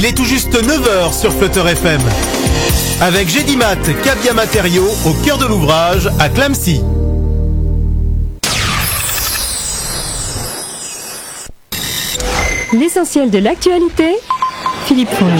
Il est tout juste 9h sur Flutter FM. Avec Gédimat, Cabia Matériaux, au cœur de l'ouvrage, à Clamecy. L'essentiel de l'actualité, Philippe Fournier.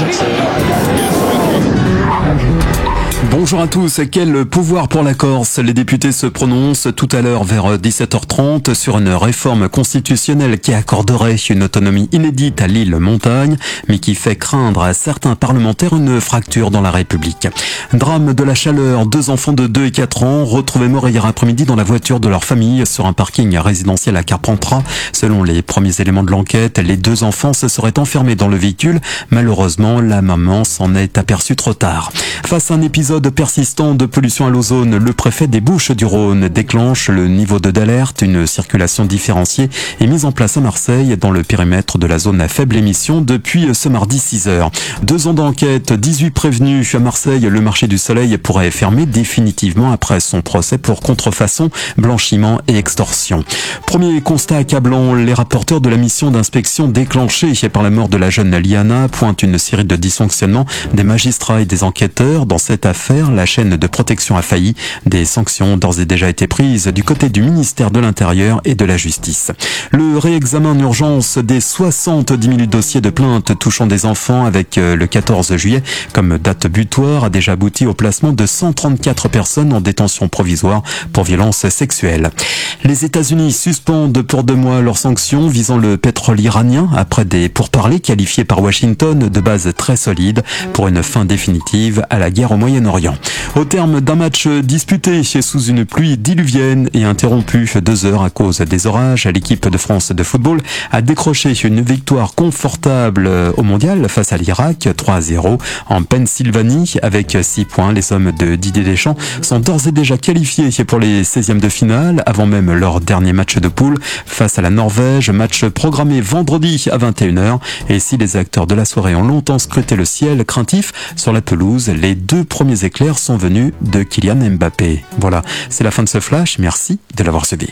Bonjour à tous. Quel pouvoir pour la Corse? Les députés se prononcent tout à l'heure vers 17h30 sur une réforme constitutionnelle qui accorderait une autonomie inédite à l'île Montagne, mais qui fait craindre à certains parlementaires une fracture dans la République. Drame de la chaleur, 2 enfants de 2 et 4 ans retrouvés morts hier après-midi dans la voiture de leur famille sur un parking résidentiel à Carpentras. Selon les premiers éléments de l'enquête, les 2 enfants se seraient enfermés dans le véhicule. Malheureusement, la maman s'en est aperçue trop tard. Face à un épisode persistant de pollution à l'ozone, le préfet des Bouches-du-Rhône déclenche le niveau 2 d'alerte. Une circulation différenciée est mise en place à Marseille dans le périmètre de la zone à faible émission depuis ce mardi 6h. 2 ans d'enquête, 18 prévenus à Marseille. Le marché du soleil pourrait fermer définitivement après son procès pour contrefaçon, blanchiment et extorsion. Premier constat accablant, les rapporteurs de la mission d'inspection déclenchée par la mort de la jeune Liana pointent une série de dysfonctionnements des magistrats et des enquêteurs. Dans cette affaire, la chaîne de protection a failli. Des sanctions ont d'ores et déjà été prises du côté du ministère de l'Intérieur et de la Justice. Le réexamen en urgence des 70 000 dossiers de plainte touchant des enfants avec le 14 juillet comme date butoir a déjà abouti au placement de 134 personnes en détention provisoire pour violences sexuelles. Les États-Unis suspendent pour 2 mois leurs sanctions visant le pétrole iranien après des pourparlers qualifiés par Washington de base très solide pour une fin définitive à la guerre au Moyen-Orient. Au terme d'un match disputé sous une pluie diluvienne et interrompu 2 heures à cause des orages, l'équipe de France de football a décroché une victoire confortable au mondial face à l'Irak, 3-0 en Pennsylvanie avec 6 points. Les hommes de Didier Deschamps sont d'ores et déjà qualifiés pour les 16e de finale avant même leur dernier match de poule face à la Norvège, match programmé vendredi à 21h. Et si les acteurs de la soirée ont longtemps scruté le ciel craintif sur la pelouse, les 2 premiers éclairs sont venus de Kylian Mbappé. Voilà, c'est la fin de ce flash. Merci de l'avoir suivi.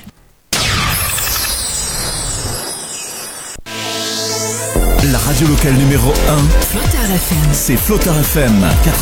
La radio locale numéro 1, Flutter FM. c'est Flutter FM 90.